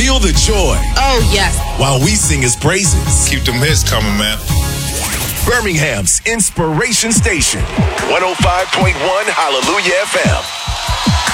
Feel the joy. Oh, yes. While we sing his praises. Keep them hits coming, man. Birmingham's Inspiration Station. 105.1 Hallelujah FM.